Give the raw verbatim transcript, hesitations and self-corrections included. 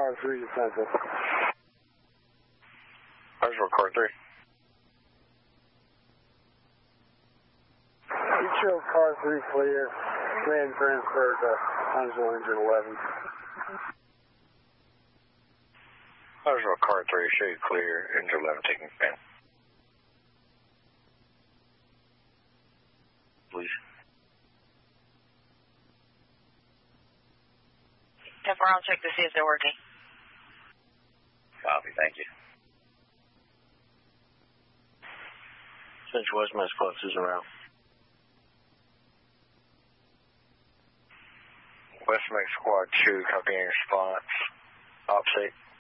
car three to Central. Central, car three. You show car three clear. Land transfer to Huntsville engine eleven. Huntsville, car three, show you clear. Engine eleven taking command. Please. Temporal, check to see if they're working. Copy, thank you. Central West Mass Club is around. West Max Squad two, copying response. Opposite.